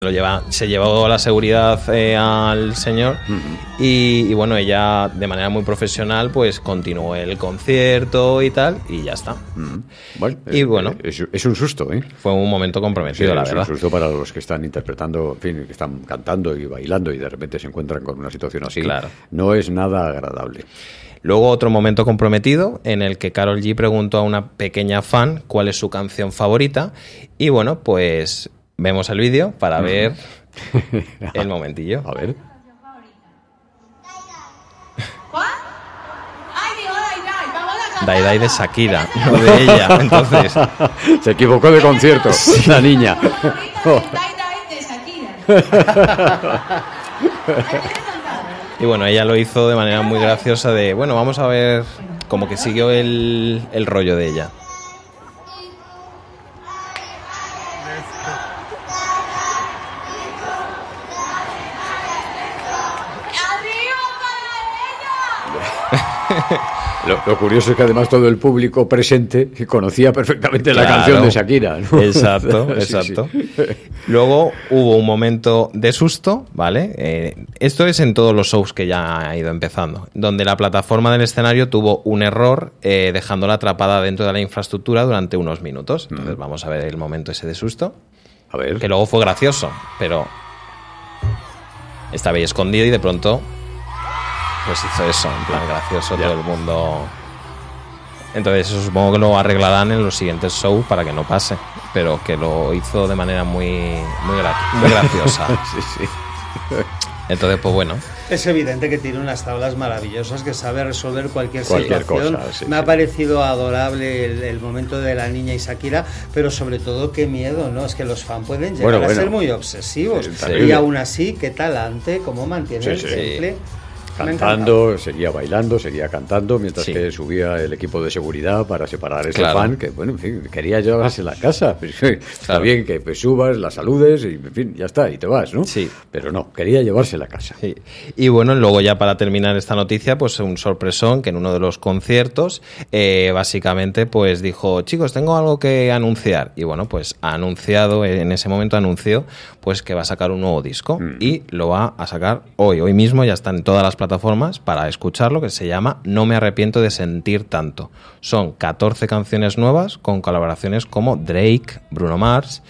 Se llevó la seguridad al señor y bueno, ella de manera muy profesional pues continuó el concierto y tal y ya está. Bueno, y bueno, es un susto, ¿eh? Fue un momento comprometido, sí, la verdad. Es un susto para los que están interpretando, en fin, que están cantando y bailando y de repente se encuentran con una situación así. Claro. No es nada agradable. Luego otro momento comprometido en el que Karol G preguntó a una pequeña fan cuál es su canción favorita y bueno, pues vemos el vídeo para ver el momentillo. A ver. ¿Cuál? Ay, digo, Dai Dai de Shakira, no de ella. Entonces se equivocó de concierto, la niña. Dai Dai de Shakira. Y bueno, ella lo hizo de manera muy graciosa de, bueno, vamos a ver, como que siguió el rollo de ella. Lo curioso es que además todo el público presente conocía perfectamente la canción de Shakira, ¿no? Exacto. Sí. Luego hubo un momento de susto, ¿vale? Esto es en todos los shows que ya ha ido empezando, donde la plataforma del escenario tuvo un error dejándola atrapada dentro de la infraestructura durante unos minutos. Entonces vamos a ver el momento ese de susto. A ver. Que luego fue gracioso, pero estaba ahí escondido y de pronto pues hizo eso, en plan gracioso, todo el mundo. Entonces eso supongo que lo arreglarán en los siguientes shows para que no pase, pero que lo hizo de manera muy graciosa. Sí. Entonces pues bueno. Es evidente que tiene unas tablas maravillosas, que sabe resolver cualquier situación. Cosa, sí, Me ha parecido adorable el momento de la niña y Shakira, pero sobre todo qué miedo, ¿no? Es que los fans pueden llegar a ser muy obsesivos. Sí, y aún así, qué talante, cómo mantiene el temple. Cantando, seguía bailando, seguía cantando, mientras que subía el equipo de seguridad para separar a ese fan que, bueno, en fin, quería llevarse a la casa. Está bien que pues, subas, la saludes y, en fin, ya está, y te vas, ¿no? Sí. Pero no, quería llevarse a la casa. Sí. Y bueno, luego ya para terminar esta noticia, pues un sorpresón que en uno de los conciertos, básicamente, pues dijo, chicos, tengo algo que anunciar. Y bueno, pues ha anunciado, en ese momento anunció, pues que va a sacar un nuevo disco y lo va a sacar hoy mismo, ya está en todas las plataformas para escucharlo, que se llama No me arrepiento de sentir tanto. Son 14 canciones nuevas con colaboraciones como Drake, Bruno Mars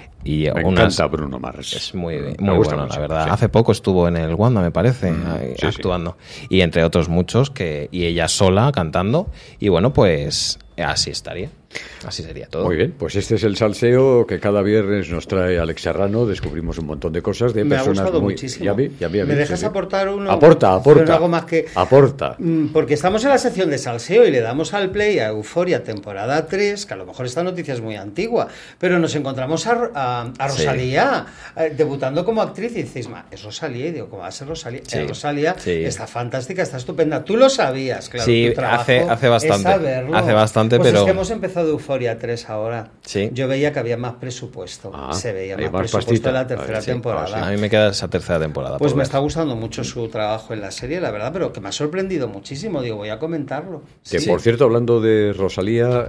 y me encanta Bruno Mars. Es muy bueno, mucho, la verdad. Sí. Hace poco estuvo en el Wanda, me parece, actuando. Sí. Y entre otros muchos, y ella sola cantando. Y bueno, pues así estaría. Así sería todo. Muy bien, pues este es el salseo que cada viernes nos trae Alex Serrano. Descubrimos un montón de cosas de personas. Me ha gustado muy... muchísimo. Ya vi, ¿Me dejas aportar uno? Aporta. Algo más que... Aporta. Porque estamos en la sección de salseo y le damos al play a Euforia temporada 3, que a lo mejor esta noticia es muy antigua, pero nos encontramos a Rosalía debutando como actriz y dices, es Rosalía, y digo, ¿cómo va a ser Rosalía? Rosalía está fantástica, está estupenda. Tú lo sabías, claro. Sí, tu trabajo hace bastante. Hace bastante, pues pero... es que hemos empezado Euforia 3 ahora. Sí. Yo veía que había más presupuesto. Se veía más presupuesto pastita en la tercera temporada. A mí me queda esa tercera temporada. Pues me está gustando mucho su trabajo en la serie, la verdad, pero que me ha sorprendido muchísimo. Digo, voy a comentarlo. Que por cierto, hablando de Rosalía,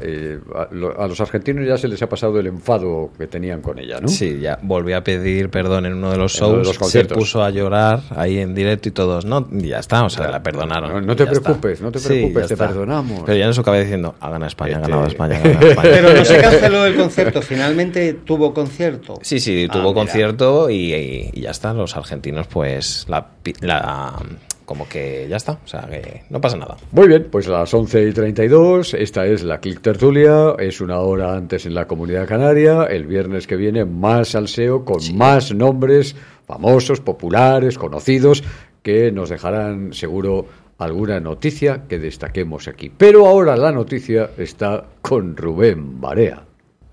a los argentinos ya se les ha pasado el enfado que tenían con ella, ¿no? Sí, ya volvió a pedir perdón en uno de los shows, se puso a llorar ahí en directo y todos, no, y ya está, o sea, la perdonaron. No te preocupes, te perdonamos. Pero ya en su cabeza diciendo, ha ganado España, ha ganado España, ha ganado España. Pero no se canceló el concierto, finalmente tuvo concierto. Sí, tuvo concierto y ya está, los argentinos pues como que ya está, o sea que no pasa nada. Muy bien, pues a las 11:32, esta es la Click Tertulia, es una hora antes en la Comunidad Canaria, el viernes que viene más salseo con más nombres famosos, populares, conocidos, que nos dejarán seguro alguna noticia que destaquemos aquí. Pero ahora la noticia está con Rubén Barea.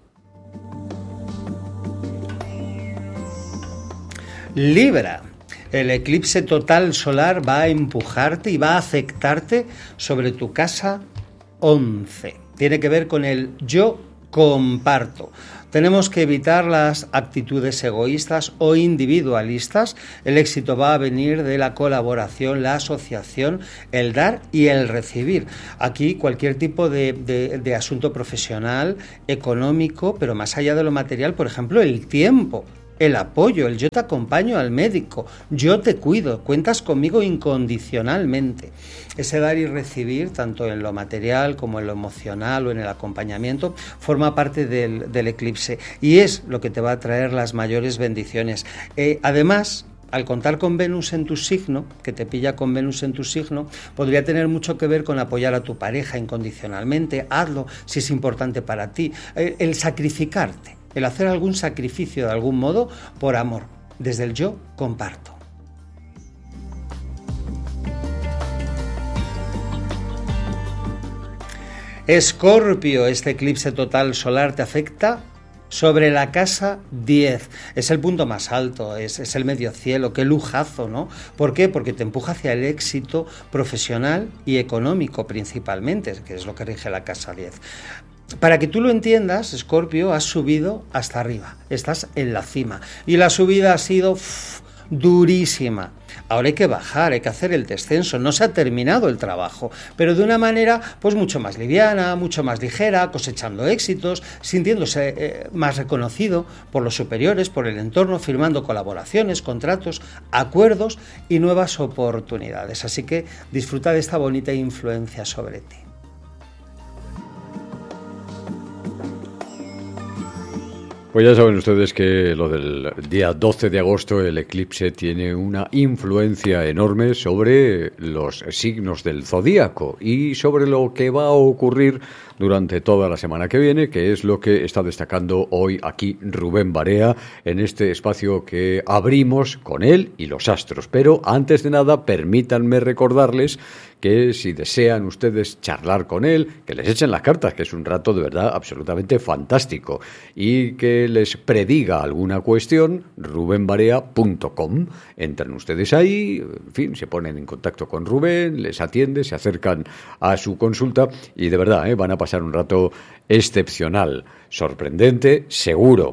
Libra. El eclipse total solar va a empujarte y va a afectarte sobre tu casa 11. Tiene que ver con el yo comparto. Tenemos que evitar las actitudes egoístas o individualistas. El éxito va a venir de la colaboración, la asociación, el dar y el recibir. Aquí cualquier tipo de asunto profesional, económico, pero más allá de lo material, por ejemplo, el tiempo. el apoyo, el yo te acompaño al médico, yo te cuido, cuentas conmigo incondicionalmente. Ese dar y recibir, tanto en lo material como en lo emocional o en el acompañamiento, forma parte del eclipse y es lo que te va a traer las mayores bendiciones. Además, al contar con Venus en tu signo, que te pilla con Venus en tu signo, podría tener mucho que ver con apoyar a tu pareja incondicionalmente. Hazlo si es importante para ti. El sacrificarte, el hacer algún sacrificio de algún modo por amor. Desde el yo comparto. Escorpio, este eclipse total solar te afecta sobre la casa 10, es el punto más alto, es el medio cielo, qué lujazo, ¿no? ¿Por qué? Porque te empuja hacia el éxito profesional y económico principalmente, que es lo que rige la casa 10. Para que tú lo entiendas, Escorpio, has subido hasta arriba, estás en la cima y la subida ha sido durísima. Ahora hay que bajar, hay que hacer el descenso, no se ha terminado el trabajo, pero de una manera pues mucho más liviana, mucho más ligera, cosechando éxitos, sintiéndose más reconocido por los superiores, por el entorno, firmando colaboraciones, contratos, acuerdos y nuevas oportunidades. Así que disfruta de esta bonita influencia sobre ti. Pues ya saben ustedes que lo del día 12 de agosto, el eclipse tiene una influencia enorme sobre los signos del zodíaco y sobre lo que va a ocurrir durante toda la semana que viene, que es lo que está destacando hoy aquí Rubén Barea en este espacio que abrimos con él y los astros. Pero antes de nada, permítanme recordarles que si desean ustedes charlar con él, que les echen las cartas, que es un rato de verdad absolutamente fantástico, y que les prediga alguna cuestión, rubenbarea.com. Entran ustedes ahí, en fin, se ponen en contacto con Rubén, les atiende, se acercan a su consulta y de verdad van a pasar un rato excepcional, sorprendente, seguro,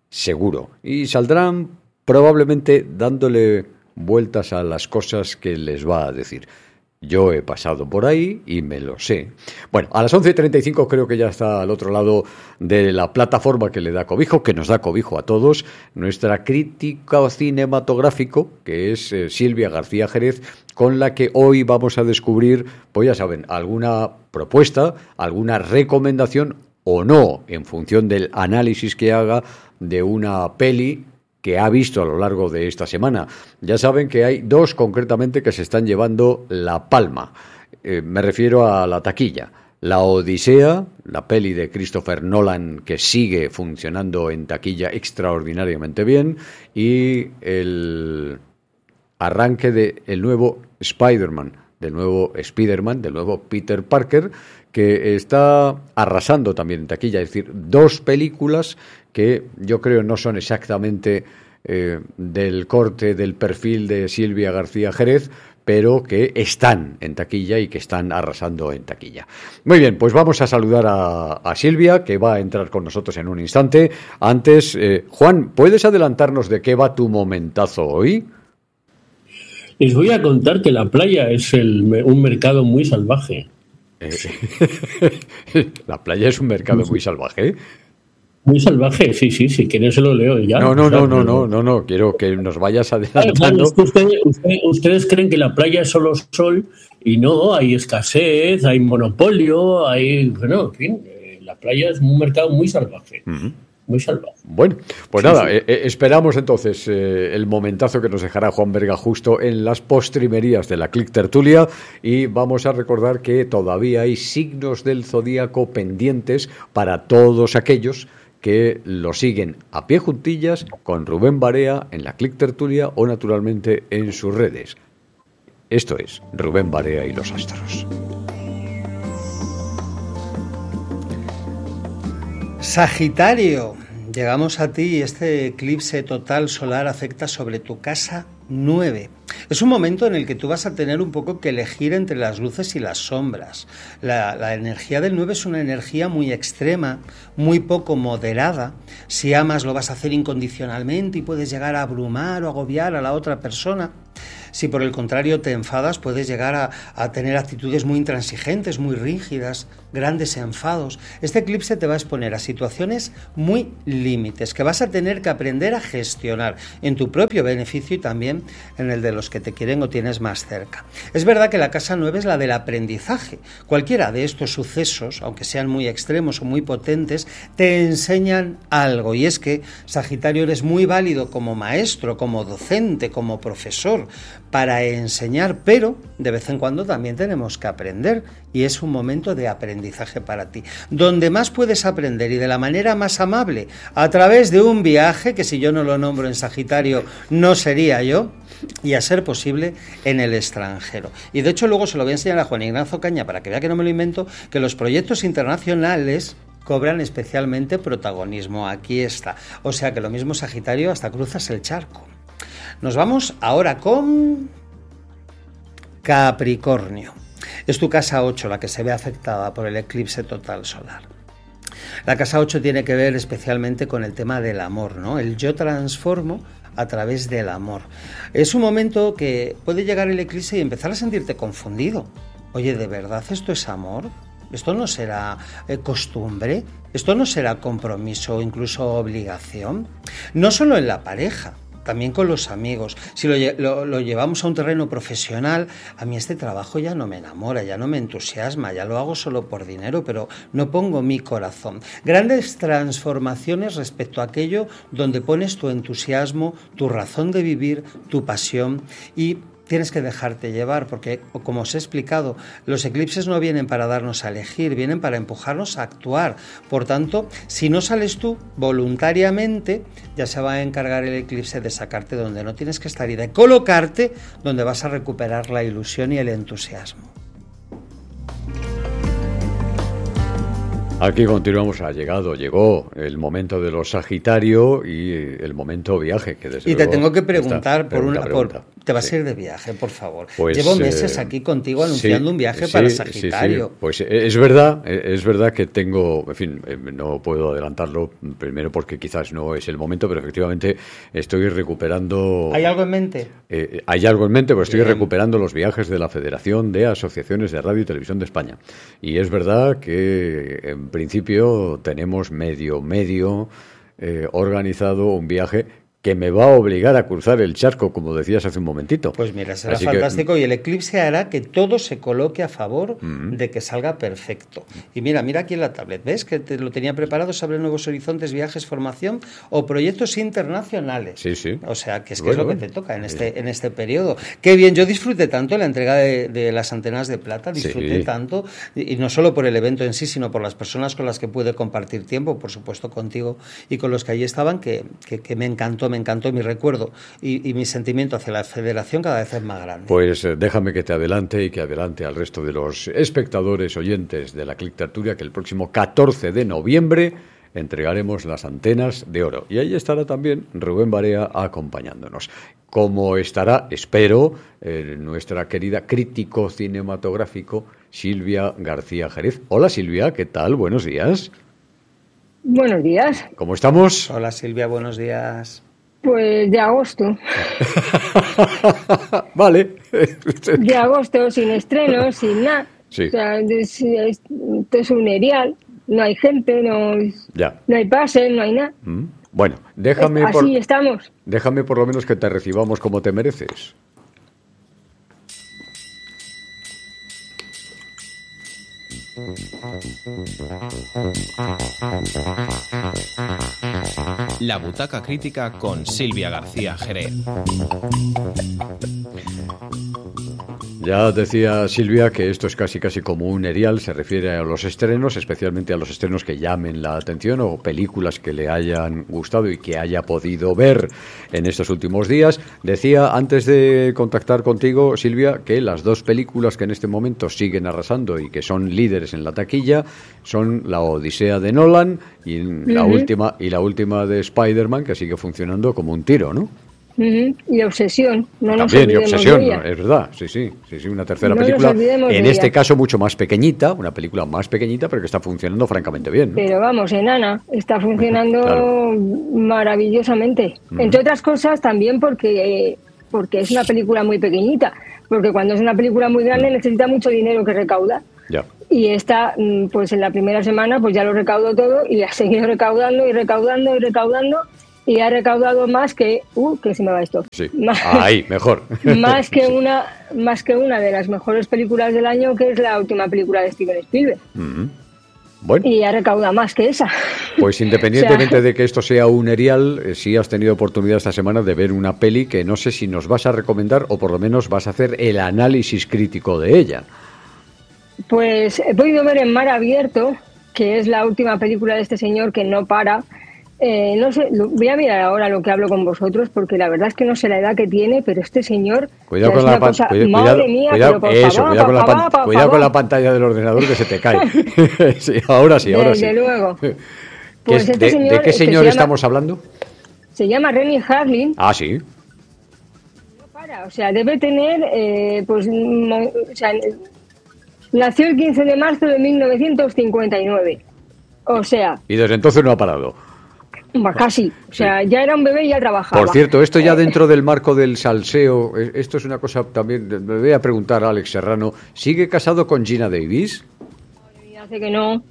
y saldrán probablemente dándole vueltas a las cosas que les va a decir. Yo he pasado por ahí y me lo sé. Bueno, a las 11:35 creo que ya está al otro lado de la plataforma que le da cobijo, que nos da cobijo a todos, nuestra crítica cinematográfico, que es Silvia García Jerez, con la que hoy vamos a descubrir, pues ya saben, alguna propuesta, alguna recomendación o no, en función del análisis que haga de una peli que ha visto a lo largo de esta semana. Ya saben que hay dos concretamente que se están llevando la palma. Me refiero a la taquilla. La Odisea, la peli de Christopher Nolan que sigue funcionando en taquilla extraordinariamente bien, y el arranque del nuevo Spider-Man, del nuevo Peter Parker, que está arrasando también en taquilla. Es decir, dos películas que yo creo no son exactamente del corte, del perfil de Silvia García Jerez, pero que están en taquilla y que están arrasando en taquilla. Muy bien, pues vamos a saludar a Silvia, que va a entrar con nosotros en un instante. Antes, Juan, ¿puedes adelantarnos de qué va tu momentazo hoy? Les voy a contar que la playa es un mercado muy salvaje. La playa es un mercado muy salvaje. Muy salvaje, sí, que no se lo leo ya. No, quiero que nos vayas adelantando. Claro, es que ustedes creen que la playa es solo sol y no, hay escasez, hay monopolio, en fin, la playa es un mercado muy salvaje. Uh-huh. Muy salvaje. Bueno, pues sí, nada, sí. Esperamos entonces el momentazo que nos dejará Juan Berga justo en las postrimerías de la Click Tertulia, y vamos a recordar que todavía hay signos del zodíaco pendientes para todos aquellos que lo siguen a pie juntillas con Rubén Barea en la Click Tertulia o naturalmente en sus redes. Esto es Rubén Barea y los astros. Sagitario, llegamos a ti y este eclipse total solar afecta sobre tu casa 9. Es un momento en el que tú vas a tener un poco que elegir entre las luces y las sombras. La energía del 9 es una energía muy extrema, muy poco moderada. Si amas lo vas a hacer incondicionalmente y puedes llegar a abrumar o agobiar a la otra persona. Si por el contrario te enfadas, puedes llegar a tener actitudes muy intransigentes, muy rígidas, grandes enfados. Este eclipse te va a exponer a situaciones muy límites que vas a tener que aprender a gestionar en tu propio beneficio y también en el de los que te quieren o tienes más cerca. Es verdad que la casa 9 es la del aprendizaje. Cualquiera de estos sucesos, aunque sean muy extremos o muy potentes, te enseñan algo, y es que, Sagitario, eres muy válido como maestro, como docente, como profesor para enseñar, pero de vez en cuando también tenemos que aprender, y es un momento de aprendizaje para ti. Donde más puedes aprender y de la manera más amable, a través de un viaje, que si yo no lo nombro en Sagitario no sería yo, y a ser posible en el extranjero. Y de hecho luego se lo voy a enseñar a Juan Ignacio Caña para que vea que no me lo invento, que los proyectos internacionales cobran especialmente protagonismo. Aquí está. O sea que lo mismo, Sagitario, hasta cruzas el charco. Nos vamos ahora con Capricornio. Es tu casa 8 la que se ve afectada por el eclipse total solar. La casa 8 tiene que ver especialmente con el tema del amor, ¿no? El yo transformo a través del amor. Es un momento que puede llegar el eclipse y empezar a sentirte confundido. Oye, ¿de verdad esto es amor? ¿Esto no será costumbre? ¿Esto no será compromiso o incluso obligación? No solo en la pareja, también con los amigos. Si lo llevamos a un terreno profesional, a mí este trabajo ya no me enamora, ya no me entusiasma, ya lo hago solo por dinero, pero no pongo mi corazón. Grandes transformaciones respecto a aquello donde pones tu entusiasmo, tu razón de vivir, tu pasión, y tienes que dejarte llevar, porque, como os he explicado, los eclipses no vienen para darnos a elegir, vienen para empujarnos a actuar. Por tanto, si no sales tú voluntariamente, ya se va a encargar el eclipse de sacarte donde no tienes que estar y de colocarte donde vas a recuperar la ilusión y el entusiasmo. Aquí continuamos, llegó el momento de los Sagitario y el momento viaje, que desde Y te luego tengo que preguntar pregunta. te vas a ir de viaje, por favor. Pues, llevo meses aquí contigo anunciando un viaje para Sagitario. Sí. Pues es verdad que tengo, en fin, no puedo adelantarlo, primero porque quizás no es el momento, pero efectivamente estoy recuperando. ¿Hay algo en mente? Hay algo en mente, pero estoy recuperando los viajes de la Federación de Asociaciones de Radio y Televisión de España. Y es verdad que en principio tenemos medio organizado un viaje que me va a obligar a cruzar el charco, como decías hace un momentito. Pues mira, será fantástico, y el eclipse hará que todo se coloque a favor de que salga perfecto. Y mira aquí en la tablet, ¿ves? Que te lo tenía preparado sobre nuevos horizontes, viajes, formación o proyectos internacionales. Sí. O sea, que es lo que te toca en este periodo. Qué bien, yo disfruté tanto la entrega de las antenas de plata, disfruté tanto, y no solo por el evento en sí, sino por las personas con las que pude compartir tiempo, por supuesto contigo y con los que allí estaban, que me encantó mi recuerdo y mi sentimiento hacia la federación cada vez es más grande. Pues déjame que te adelante y que adelante al resto de los espectadores, oyentes de la Clic Tertulia, que el próximo 14 de noviembre entregaremos las antenas de oro. Y ahí estará también Rubén Barea acompañándonos. Como estará, espero, nuestra querida crítico cinematográfico Silvia García Jerez. Hola Silvia, ¿qué tal? Buenos días. Buenos días. ¿Cómo estamos? Hola Silvia, buenos días. Pues de agosto. Vale. De agosto, sin estrenos, sin nada. Sí. O sea, esto es un erial, no hay gente, no hay pase, no hay nada. Bueno, déjame estamos. Déjame por lo menos que te recibamos como te mereces. La Butaca Crítica con Silvia García Jerez. Ya decía Silvia que esto es casi como un erial, se refiere a los estrenos, especialmente a los estrenos que llamen la atención o películas que le hayan gustado y que haya podido ver en estos últimos días. Decía antes de contactar contigo, Silvia, que las dos películas que en este momento siguen arrasando y que son líderes en la taquilla son La Odisea de Nolan y la última de Spider-Man, que sigue funcionando como un tiro, ¿no? Y Obsesión. También, y Obsesión, es verdad. Sí, una tercera película. En este caso, mucho más pequeñita, una película más pequeñita, pero que está funcionando francamente bien, ¿no? Pero vamos, enana, está funcionando maravillosamente. Entre otras cosas, también porque porque es una película muy pequeñita, porque cuando es una película muy grande necesita mucho dinero que recaudar. Ya. Y esta, pues en la primera semana, pues ya lo recaudó todo y ha seguido recaudando y recaudando y recaudando y ha recaudado más que... que se me va esto. Sí. Ahí, mejor. Más que una de las mejores películas del año, que es la última película de Steven Spielberg. Bueno. Y ha recaudado más que esa. Pues independientemente de que esto sea un erial, sí has tenido oportunidad esta semana de ver una peli que no sé si nos vas a recomendar o por lo menos vas a hacer el análisis crítico de ella. Pues he podido ver En Mar Abierto, que es la última película de este señor que no para. No sé, voy a mirar ahora lo que hablo con vosotros, porque la verdad es que no sé la edad que tiene, pero este señor... Cuidado con la pantalla del ordenador que se te cae. Sí, ahora sí. Desde luego. Pues ¿De qué señor estamos hablando? Se llama Renny Harlin. Ah, sí. No para, o sea, debe tener, nació el 15 de marzo de 1959. O sea... Y desde entonces no ha parado. Casi, o sea, ya era un bebé y ya trabajaba. Por cierto, esto ya dentro del marco del salseo, esto es una cosa también, me voy a preguntar a Alex Serrano, ¿sigue casado con Geena Davis? Hace que no.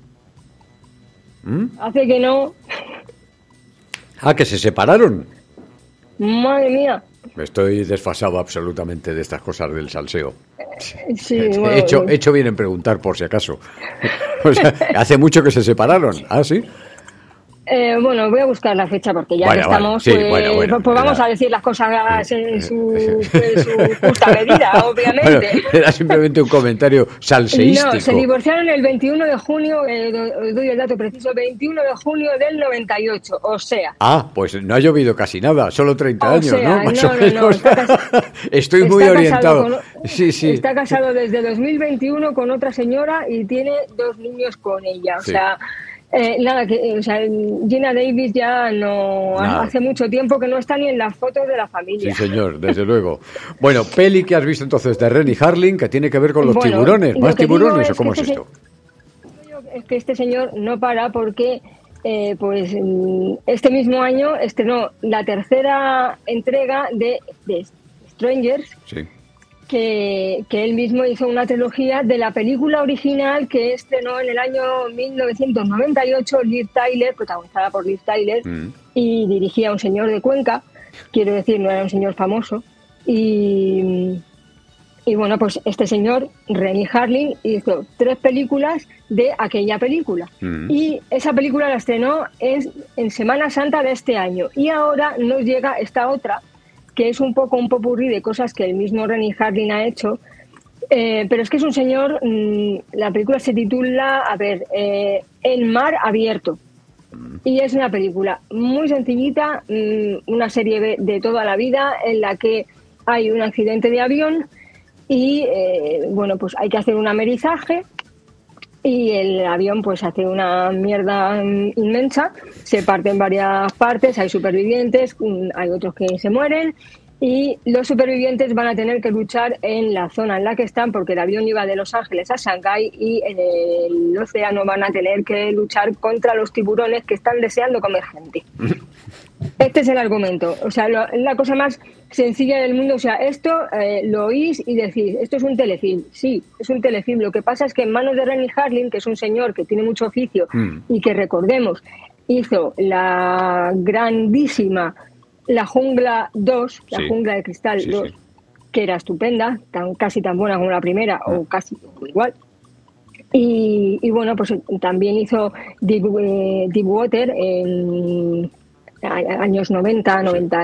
Hace que no. Ah, que se separaron. Madre mía. Estoy desfasado absolutamente de estas cosas del salseo. Sí, he hecho bien en preguntar por si acaso. O sea, hace mucho que se separaron. Ah, sí. Bueno, voy a buscar la fecha porque ya que estamos, sí, bueno, pues vamos a decir las cosas en su justa medida, obviamente. Bueno, era simplemente un comentario salseístico. No, se divorciaron el 21 de junio, os doy el dato preciso, 21 de junio del 98, o sea... Ah, pues no ha llovido casi nada, solo 30 años, ¿no? Más o menos. Estoy muy orientado. Sí. Está casado desde 2021 con otra señora y tiene 2 niños con ella, o sea... Geena Davis ya no... Hace mucho tiempo que no está ni en las fotos de la familia. Sí, señor, desde luego. Bueno, peli que has visto entonces de Renny Harlin, que tiene que ver con los tiburones. ¿Más tiburones o cómo es esto? Es que este señor no para porque... este mismo año estrenó la tercera entrega de Strangers, sí, que él mismo hizo una trilogía de la película original que estrenó en el año 1998, Liv Tyler, protagonizada por Liv Tyler, y dirigía a un señor de Cuenca, quiero decir, no era un señor famoso, y bueno, pues este señor, Renny Harlin, hizo 3 películas de aquella película, y esa película la estrenó en Semana Santa de este año, y ahora nos llega esta otra, que es un poco un popurrí de cosas que el mismo Renny Harlin ha hecho, pero es que es un señor, la película se titula, En Mar Abierto, y es una película muy sencillita, una serie de toda la vida en la que hay un accidente de avión y, bueno, pues hay que hacer un amerizaje y el avión pues hace una mierda inmensa, se parte en varias partes, hay supervivientes, hay otros que se mueren y los supervivientes van a tener que luchar en la zona en la que están porque el avión iba de Los Ángeles a Shanghái y en el océano van a tener que luchar contra los tiburones que están deseando comer gente. Este es el argumento, o sea, la cosa más sencilla del mundo, o sea, esto lo oís y decís, esto es un telefilm, sí, es un telefilm, lo que pasa es que en manos de Renny Harlin, que es un señor que tiene mucho oficio y que recordemos, hizo la grandísima La Jungla 2, La Jungla de Cristal 2, que era estupenda, casi tan buena como la primera o casi igual. Y bueno, pues también hizo Deep Water en años 90,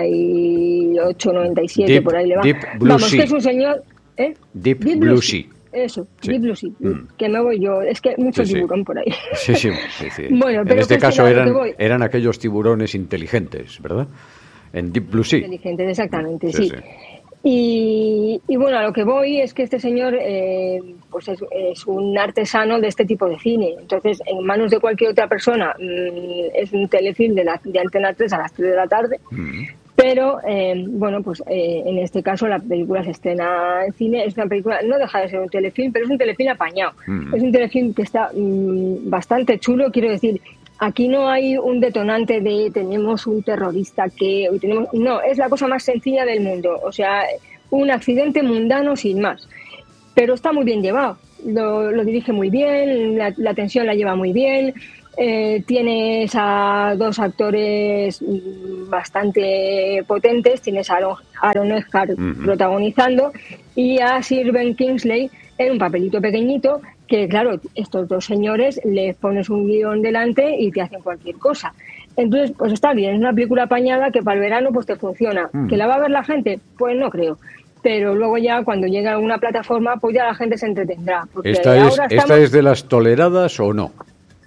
98, 97, por ahí le va. Vamos, que es un señor... Deep Blue Sea. Eso, Deep Blue Sea, que me voy yo. Es que mucho tiburón por ahí. Sí. Bueno, pero en este caso eran aquellos tiburones inteligentes, ¿verdad? En Deep Blue Sea. Inteligentes, exactamente, sí. Y bueno, a lo que voy es que este señor pues es un artesano de este tipo de cine. Entonces, en manos de cualquier otra persona es un telefilm de Antena 3 a las 3 de la tarde. Pero, bueno, pues en este caso la película se estrena en cine. Es una película, no deja de ser un telefilm, pero es un telefilm apañado. Es un telefilm que está bastante chulo, quiero decir, Aquí no hay un detonante de tenemos un terrorista que tenemos, no, es la cosa más sencilla del mundo, o sea, un accidente mundano sin más, pero está muy bien llevado, lo dirige muy bien, la tensión la lleva muy bien. Tienes a dos actores bastante potentes, tienes a Aaron Eckhart protagonizando y a Sir Ben Kingsley en un papelito pequeñito que, claro, estos dos señores les pones un guión delante y te hacen cualquier cosa. Entonces, pues está bien, es una película apañada que para el verano pues te funciona. ¿Que la va a ver la gente? Pues no creo. Pero luego ya cuando llega a una plataforma pues ya la gente se entretendrá. ¿Esta es de las toleradas o no?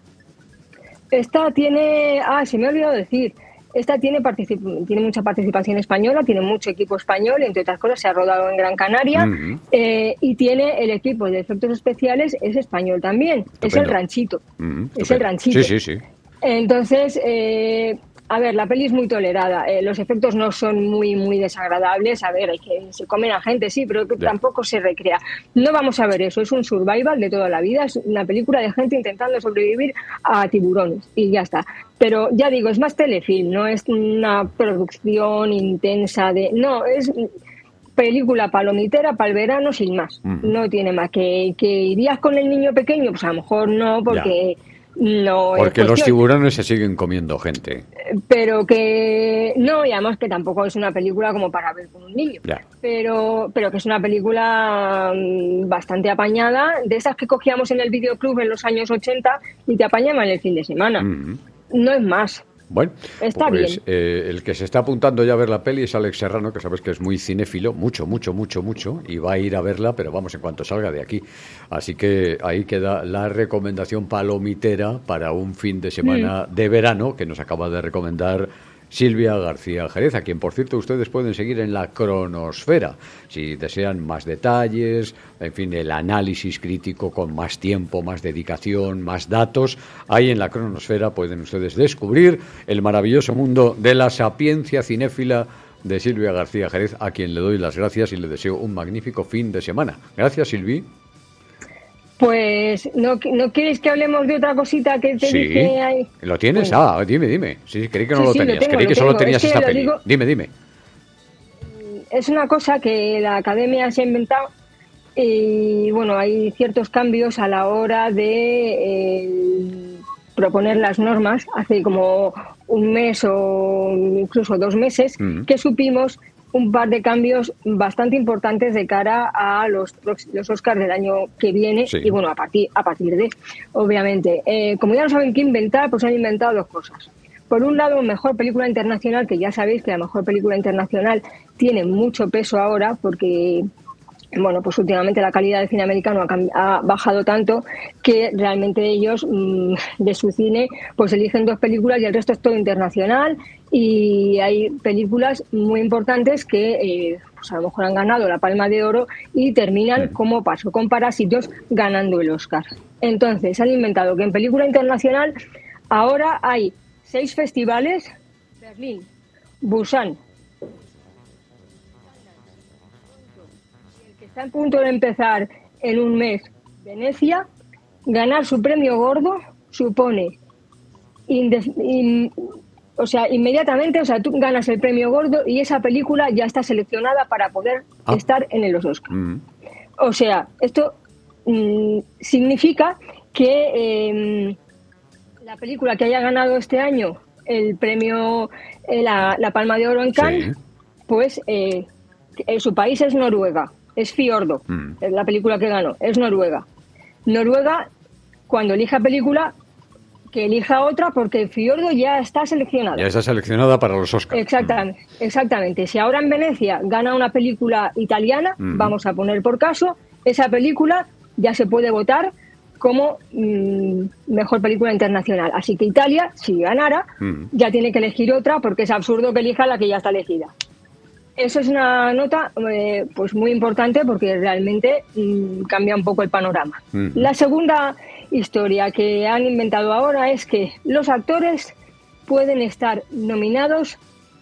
Esta tiene... se me ha olvidado decir. Esta tiene mucha participación española, tiene mucho equipo español, entre otras cosas se ha rodado en Gran Canaria, y tiene el equipo de efectos especiales, es español también. Estupendo. Es el Ranchito. Es el Ranchito. Sí. Entonces, a ver, la peli es muy tolerada. Los efectos no son muy desagradables. A ver, se comen a gente, sí, pero que tampoco se recrea. No vamos a ver eso. Es un survival de toda la vida. Es una película de gente intentando sobrevivir a tiburones y ya está. Pero ya digo, es más telefilm, no es una producción intensa de... No, es película palomitera para el verano sin más. No tiene más. ¿Que irías con el niño pequeño? Pues a lo mejor no, porque... No, porque los tiburones se siguen comiendo gente. Pero que no, y además que tampoco es una película como para ver con un niño. Pero que es una película bastante apañada, de esas que cogíamos en el videoclub en los años 80 y te apañaban el fin de semana. No es más. Bueno, está pues, bien. El que se está apuntando ya a ver la peli es Alex Serrano, que sabes que es muy cinéfilo, mucho, y va a ir a verla, pero vamos, en cuanto salga de aquí. Así que ahí queda la recomendación palomitera para un fin de semana de verano que nos acaba de recomendar Silvia García Jerez, a quien, por cierto, ustedes pueden seguir en la Cronosfera. Si desean más detalles, en fin, el análisis crítico con más tiempo, más dedicación, más datos, ahí en la Cronosfera pueden ustedes descubrir el maravilloso mundo de la sapiencia cinéfila de Silvia García Jerez, a quien le doy las gracias y le deseo un magnífico fin de semana. Gracias, Silvi. Pues, ¿no quieres que hablemos de otra cosita que te dije ahí? ¿Lo tienes? Bueno. Dime. Sí, creí que no lo tenías. Tengo, creí que solo tenías esta peli. Dime. Es una cosa que la academia se ha inventado y, bueno, hay ciertos cambios a la hora de proponer las normas. Hace como un mes o incluso 2 meses que supimos un par de cambios bastante importantes de cara a los Oscars del año que viene y bueno, a partir de, obviamente. Como ya no saben qué inventar, pues han inventado 2 cosas. Por un lado, mejor película internacional, que ya sabéis que la mejor película internacional tiene mucho peso ahora porque, bueno, pues últimamente la calidad del cine americano ha bajado tanto que realmente ellos de su cine pues eligen 2 películas y el resto es todo internacional, y hay películas muy importantes que pues a lo mejor han ganado la Palma de Oro y terminan como pasó con Parásitos ganando el Oscar. Entonces han inventado que en película internacional ahora hay 6 festivales: Berlín, Busan, está a punto de empezar en un mes, Venecia. Ganar su premio gordo supone inmediatamente, tú ganas el premio gordo y esa película ya está seleccionada para poder estar en los Oscars. O sea, esto significa que la película que haya ganado este año el premio, la Palma de Oro en Cannes, pues su país es Noruega. Es Fiordo, es la película que ganó, es Noruega. Noruega, cuando elija película, que elija otra, porque Fiordo ya está seleccionada. Ya está seleccionada para los Oscars. Exactamente. Si ahora en Venecia gana una película italiana, vamos a poner por caso, esa película ya se puede votar como mejor película internacional. Así que Italia, si ganara, ya tiene que elegir otra, porque es absurdo que elija la que ya está elegida. Eso es una nota pues muy importante porque realmente cambia un poco el panorama. La segunda historia que han inventado ahora es que los actores pueden estar nominados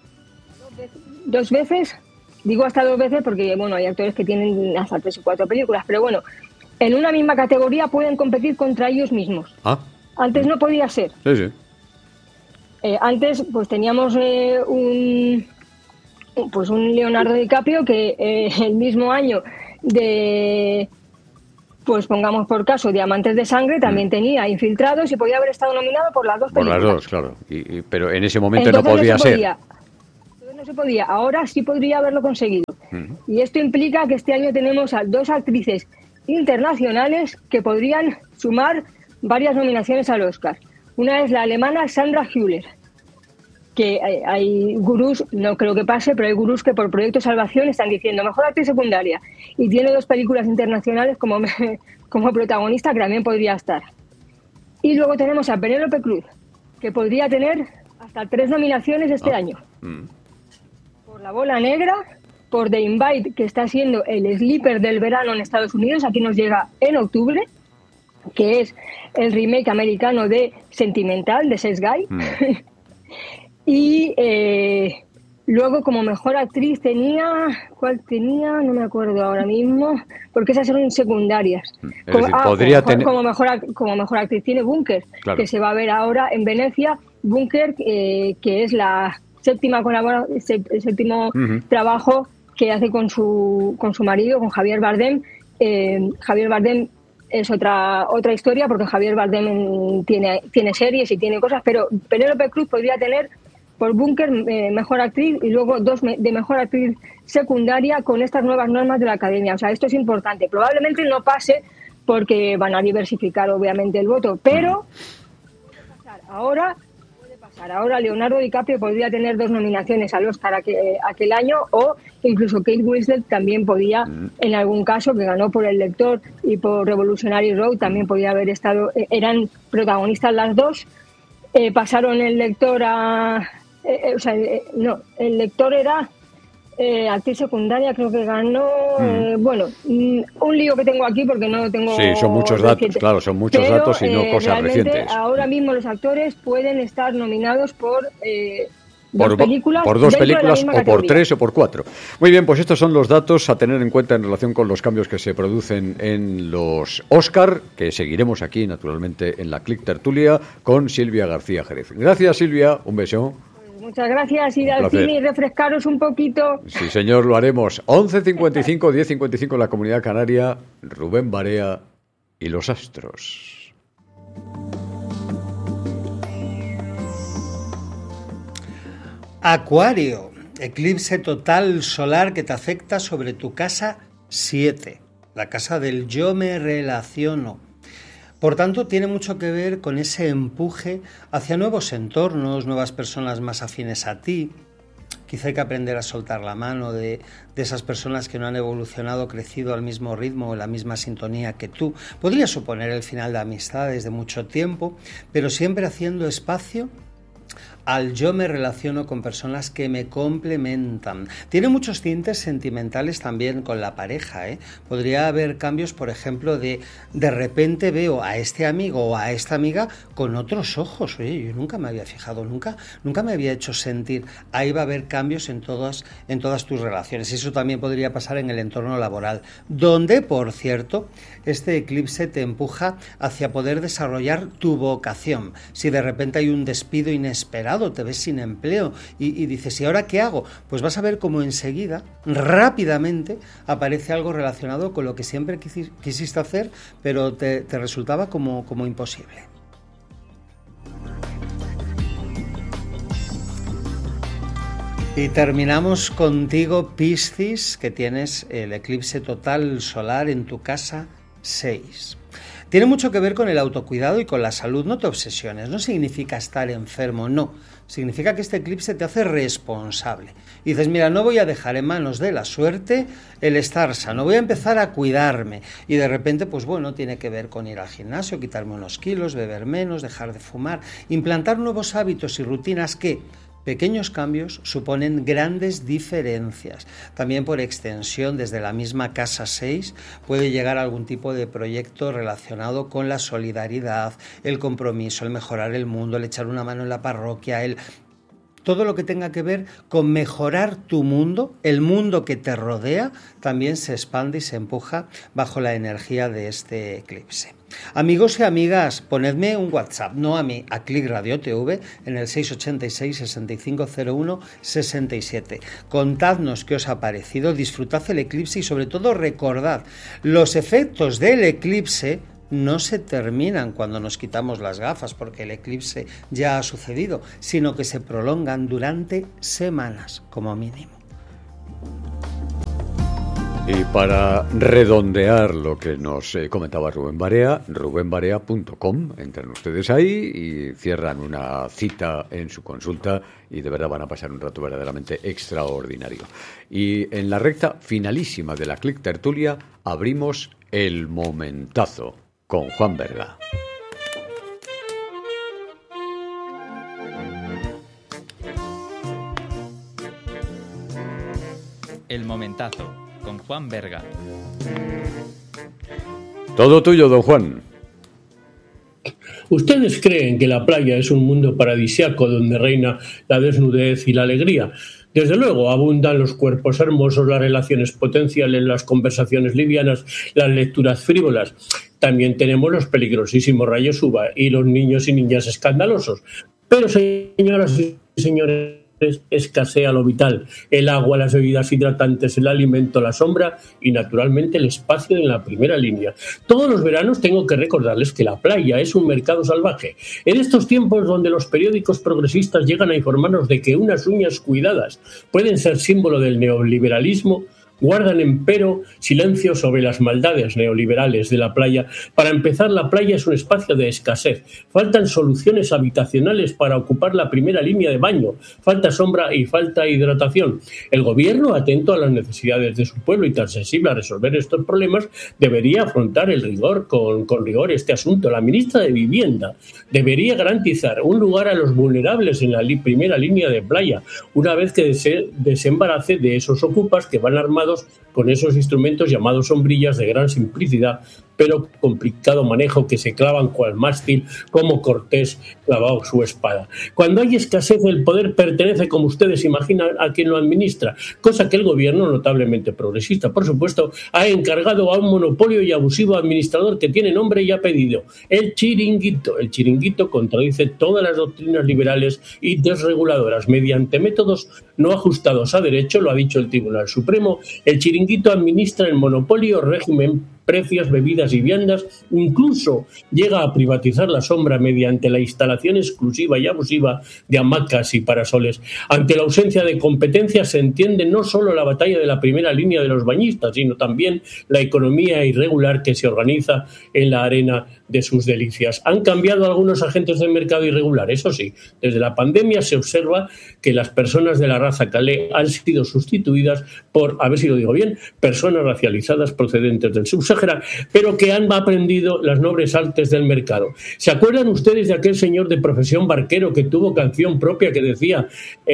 2 veces. Digo hasta 2 veces porque bueno, hay actores que tienen hasta 3 o 4 películas, pero bueno, en una misma categoría pueden competir contra ellos mismos. Antes no podía ser. Sí. Antes pues teníamos un Leonardo DiCaprio que el mismo año de, pues pongamos por caso, Diamantes de Sangre, también tenía Infiltrados y podía haber estado nominado por las dos películas. Por las dos, claro. Pero en ese momento Entonces no podía ser. Entonces no se podía. Ahora sí podría haberlo conseguido. Y esto implica que este año tenemos a 2 actrices internacionales que podrían sumar varias nominaciones al Oscar. Una es la alemana Sandra Hüller, que hay gurús, no creo que pase, pero hay gurús que por Proyecto Salvación están diciendo mejor actriz secundaria y tiene 2 películas internacionales como protagonista, que también podría estar. Y luego tenemos a Penélope Cruz, que podría tener hasta 3 nominaciones este año. Por La Bola Negra, por The Invite, que está siendo el sleeper del verano en Estados Unidos, aquí nos llega en octubre, que es el remake americano de Sentimental, de Sex Guy. Y luego como mejor actriz ¿cuál tenía? No me acuerdo ahora mismo, porque esas son secundarias. Como mejor actriz tiene Bunker, claro, que se va a ver ahora en Venecia. Bunker, que es la séptimo trabajo que hace con su marido, con Javier Bardem. Javier Bardem es otra historia, porque Javier Bardem tiene series y tiene cosas, pero Penélope Cruz podría tener por Bunker mejor actriz y luego 2 de mejor actriz secundaria con estas nuevas normas de la Academia. O sea, esto es importante. Probablemente no pase porque van a diversificar obviamente el voto, pero puede pasar. Ahora Leonardo DiCaprio podría tener 2 nominaciones al Oscar aquel año, o incluso Kate Winslet también podía, en algún caso, que ganó por El Lector y por Revolutionary Road, también podía haber estado, eran protagonistas las 2. Pasaron El Lector El Lector era actriz secundaria, creo que ganó. Bueno, un lío que tengo aquí porque no tengo. Sí, son muchos datos, claro, son muchos datos y no cosas recientes. Ahora mismo los actores pueden estar nominados por 2 películas o por 3 o por 4. Muy bien, pues estos son los datos a tener en cuenta en relación con los cambios que se producen en los Oscar, que seguiremos aquí, naturalmente, en la Click Tertulia con Silvia García Jerez. Gracias, Silvia. Un beso. Muchas gracias. Ir al cine y refrescaros un poquito. Sí, señor, lo haremos. 11.55, 10.55 en la Comunidad Canaria. Rubén Barea y los astros. Acuario, eclipse total solar que te afecta sobre tu casa 7, la casa del yo me relaciono. Por tanto, tiene mucho que ver con ese empuje hacia nuevos entornos, nuevas personas más afines a ti. Quizá hay que aprender a soltar la mano de esas personas que no han evolucionado, crecido al mismo ritmo o en la misma sintonía que tú. Podría suponer el final de amistades de mucho tiempo, pero siempre haciendo espacio al yo me relaciono con personas que me complementan. Tiene muchos tintes sentimentales también con la pareja, ¿eh? Podría haber cambios, por ejemplo, de repente veo a este amigo o a esta amiga con otros ojos. Oye, yo nunca me había fijado, nunca me había hecho sentir. Ahí va a haber cambios en todas tus relaciones. Eso también podría pasar en el entorno laboral, donde, por cierto, este eclipse te empuja hacia poder desarrollar tu vocación. Si de repente hay un despido inesperado, te ves sin empleo y dices, ¿y ahora qué hago? Pues vas a ver cómo enseguida, rápidamente, aparece algo relacionado con lo que siempre quisiste hacer, pero te resultaba como imposible. Y terminamos contigo, Piscis, que tienes el eclipse total solar en tu casa 6. Tiene mucho que ver con el autocuidado y con la salud. No te obsesiones, no significa estar enfermo, no. Significa que este eclipse te hace responsable. Y dices, mira, no voy a dejar en manos de la suerte el estar sano, voy a empezar a cuidarme. Y de repente, pues bueno, tiene que ver con ir al gimnasio, quitarme unos kilos, beber menos, dejar de fumar, implantar nuevos hábitos y rutinas que... Pequeños cambios suponen grandes diferencias. También por extensión, desde la misma casa 6 puede llegar a algún tipo de proyecto relacionado con la solidaridad, el compromiso, el mejorar el mundo, el echar una mano en la parroquia, el todo lo que tenga que ver con mejorar tu mundo, el mundo que te rodea, también se expande y se empuja bajo la energía de este eclipse. Amigos y amigas, ponedme un WhatsApp, no a mí, a Click Radio TV, en el 686-6501-67. Contadnos qué os ha parecido, disfrutad el eclipse y sobre todo recordad, los efectos del eclipse no se terminan cuando nos quitamos las gafas porque el eclipse ya ha sucedido, sino que se prolongan durante semanas como mínimo. Y para redondear lo que nos comentaba Rubén Barea, rubenbarea.com, entran ustedes ahí y cierran una cita en su consulta y de verdad van a pasar un rato verdaderamente extraordinario. Y en la recta finalísima de la Click Tertulia abrimos el momentazo con Juan Berga. El momentazo con Juan Berga. Todo tuyo, don Juan. ¿Ustedes creen que la playa es un mundo paradisiaco donde reina la desnudez y la alegría? Desde luego, abundan los cuerpos hermosos, las relaciones potenciales, las conversaciones livianas, las lecturas frívolas. También tenemos los peligrosísimos rayos UVA y los niños y niñas escandalosos. Pero, señoras y señores, escasea lo vital: el agua, las bebidas hidratantes, el alimento, la sombra y naturalmente el espacio en la primera línea. Todos los veranos tengo que recordarles que la playa es un mercado salvaje. En estos tiempos donde los periódicos progresistas llegan a informarnos de que unas uñas cuidadas pueden ser símbolo del neoliberalismo, guardan empero silencio sobre las maldades neoliberales de la playa. Para empezar, la playa es un espacio de escasez. Faltan soluciones habitacionales para ocupar la primera línea de baño. Falta sombra y falta hidratación. El gobierno, atento a las necesidades de su pueblo y tan sensible a resolver estos problemas, debería afrontar con rigor este asunto. La ministra de Vivienda debería garantizar un lugar a los vulnerables en la primera línea de playa, una vez que se desembarace de esos ocupas que van armados con esos instrumentos llamados sombrillas de gran simplicidad, pero complicado manejo, que se clavan cual mástil como Cortés clavado su espada. Cuando hay escasez, el poder pertenece, como ustedes imaginan, a quien lo administra, cosa que el gobierno, notablemente progresista, por supuesto, ha encargado a un monopolio y abusivo administrador que tiene nombre y apellido: el chiringuito. El chiringuito contradice todas las doctrinas liberales y desreguladoras. Mediante métodos no ajustados a derecho, lo ha dicho el Tribunal Supremo, el chiringuito administra el monopolio, régimen, precios, bebidas y viandas, incluso llega a privatizar la sombra mediante la instalación exclusiva y abusiva de hamacas y parasoles. Ante la ausencia de competencia se entiende no solo la batalla de la primera línea de los bañistas, sino también la economía irregular que se organiza en la arena de sus delicias. Han cambiado algunos agentes del mercado irregular, eso sí. Desde la pandemia se observa que las personas de la raza calé han sido sustituidas por, a ver si lo digo bien, personas racializadas procedentes del subsahara, pero que han aprendido las nobles artes del mercado. ¿Se acuerdan ustedes de aquel señor de profesión barquero que tuvo canción propia que decía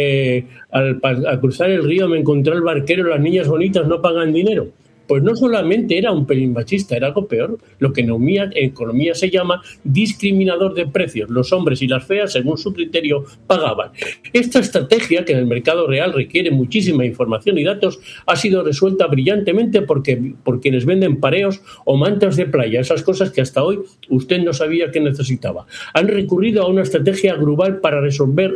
al cruzar el río me encontré el barquero, las niñas bonitas no pagan dinero? Pues no solamente era un pelín machista, era algo peor, lo que en economía se llama discriminador de precios. Los hombres y las feas, según su criterio, pagaban. Esta estrategia, que en el mercado real requiere muchísima información y datos, ha sido resuelta brillantemente por quienes venden pareos o mantas de playa, esas cosas que hasta hoy usted no sabía que necesitaba. Han recurrido a una estrategia grupal para resolver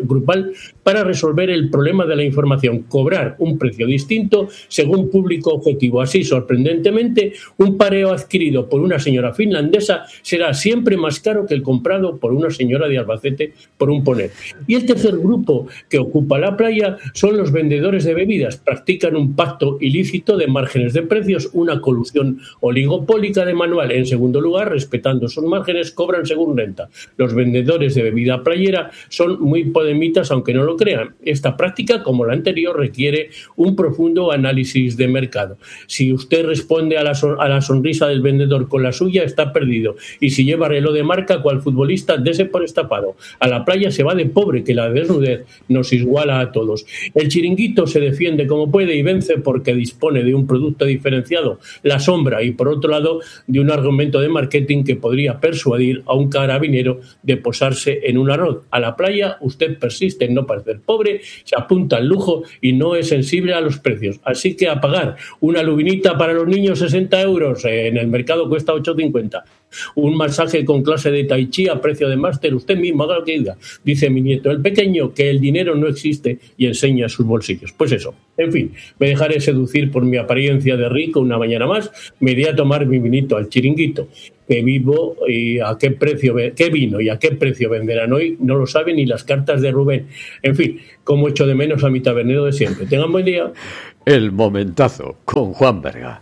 el problema de la información, cobrar un precio distinto según público objetivo. Así, sorprendentemente, un pareo adquirido por una señora finlandesa será siempre más caro que el comprado por una señora de Albacete, por un poner. Y el tercer grupo que ocupa la playa son los vendedores de bebidas. Practican un pacto ilícito de márgenes de precios, una colusión oligopólica de manual. En segundo lugar, respetando sus márgenes, cobran según renta. Los vendedores de bebida playera son muy podemitas, aunque no lo crean. Esta práctica, como la anterior, requiere un profundo análisis de mercado. Si usted usted responde a la sonrisa del vendedor con la suya, está perdido. Y si lleva reloj de marca, cual futbolista, dese por estapado. A la playa se va de pobre, que la desnudez nos iguala a todos. El chiringuito se defiende como puede y vence porque dispone de un producto diferenciado, la sombra, y por otro lado de un argumento de marketing que podría persuadir a un carabinero de posarse en un arroz. A la playa usted persiste en no parecer pobre, se apunta al lujo y no es sensible a los precios. Así que a pagar una lubinita para los niños 60 euros, en el mercado cuesta 8,50. Un masaje con clase de tai chi a precio de máster, usted mismo haga lo que diga. Dice mi nieto, el pequeño, que el dinero no existe y enseña sus bolsillos. Pues eso, en fin, me dejaré seducir por mi apariencia de rico una mañana más, me iré a tomar mi vinito al chiringuito. Que vivo y a qué precio, qué vino y a qué precio venderán hoy, no lo saben ni las cartas de Rubén. En fin, como echo de menos a mi tabernero de siempre. Tengan buen día. El momentazo con Juan Berga.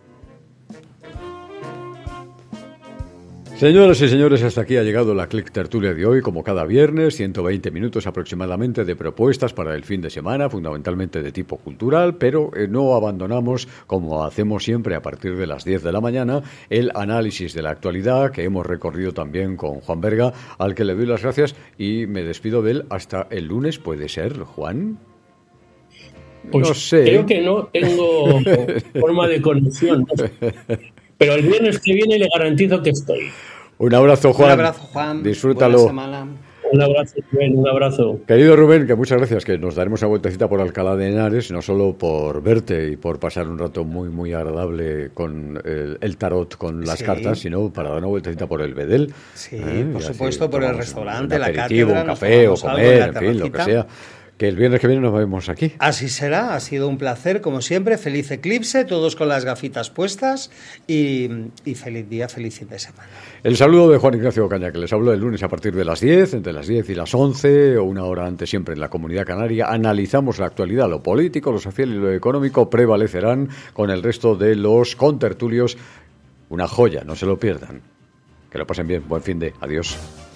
Señoras y señores, hasta aquí ha llegado la Click Tertulia de hoy, como cada viernes, 120 minutos aproximadamente de propuestas para el fin de semana, fundamentalmente de tipo cultural, pero no abandonamos, como hacemos siempre a partir de las 10 de la mañana, el análisis de la actualidad que hemos recorrido también con Juan Berga, al que le doy las gracias y me despido de él hasta el lunes, ¿puede ser, Juan? Pues no sé. Creo que no tengo forma de conexión, no sé. Pero el viernes que viene le garantizo que estoy. Un abrazo, Juan. Un abrazo, Juan. Disfrútalo. Buena semana. Un abrazo, Rubén, un abrazo. Querido Rubén, que muchas gracias, que nos daremos una vueltecita por Alcalá de Henares, no solo por verte y por pasar un rato muy, muy agradable con el tarot, con las cartas, sino para dar una vueltecita por el Bedel. Sí, por supuesto, por el restaurante, un la aperitivo, cátedra. un café o comer, en fin, terracita. lo que sea. Que el viernes que viene nos vemos aquí. Así será, ha sido un placer, como siempre. Feliz eclipse, todos con las gafitas puestas y feliz día, feliz fin de semana. El saludo de Juan Ignacio Ocaña, que les hablo el lunes a partir de las 10, entre las 10 y las 11, o una hora antes siempre en la Comunidad Canaria. Analizamos la actualidad, lo político, lo social y lo económico prevalecerán con el resto de los contertulios. Una joya, no se lo pierdan. Que lo pasen bien, buen fin de, adiós.